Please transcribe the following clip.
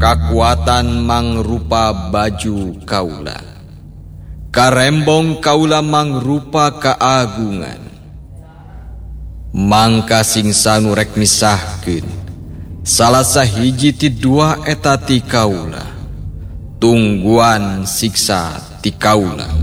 Kakuatan mangrupa baju kaula, karembong kaula mangrupa keagungan. Mangka singsanu rek misahkeun salah sahiji ti dua eta ti kaula, tungguan siksa ti kaula.